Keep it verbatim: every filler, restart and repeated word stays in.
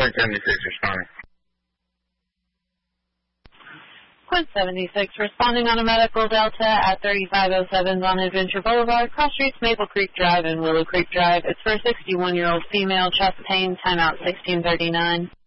Point seventy-six responding. Point seventy-six responding on a medical Delta at thirty-five oh seven on Adventure Boulevard, Cross Streets, Maple Creek Drive, and Willow Creek Drive. It's for a sixty-one-year-old female, chest pain, timeout sixteen thirty-nine.